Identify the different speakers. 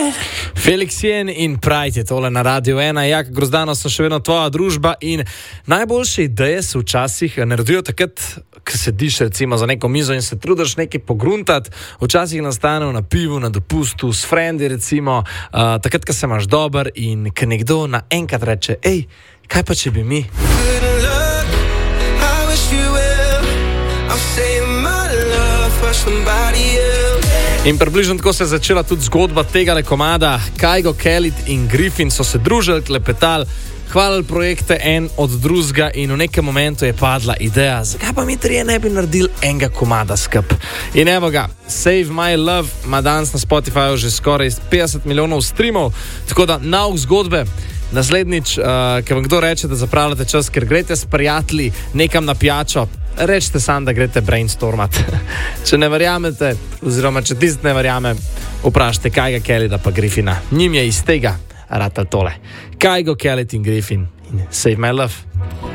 Speaker 1: Felix Jen in Pride je tole na Radio 1. Jaka Grozdano so še vedno tvoja družba in najboljše ideje se včasih naredijo takrat, ko sediš recimo za neko mizo in se trudiš nekaj pogruntati. Včasih nastanejo na pivu, na dopustu, s frendi recimo, takrat, ko se imaš dober in ko nekdo naenkrat reče, kaj pa če bi mi? In približno tako se je začela tudi zgodba tegale komada. Kygo, Khalid in Griffin so se družili, klepetali, hvalili projekte en od drugega in v nekem momentu je padla ideja, zakaj pa mi trije ne bi naredili enega komada skup. In evo ga, Save My Love ima danes na Spotifyju že skoraj 50 milijonov streamov, tako da nauk zgodbe. Naslednjič, ko vam kdo reče, da zapravljate čas, ker greste s prijatelji nekam na pijačo, rečete sam, da greste brainstormat. Če ne verjamete, oziroma če tisti ne verjame, vprašajte Kyga, Khalida pa Griffina. Njim je iz tega ratal tole. Kygo, Khalid in Griffin in Save My Love.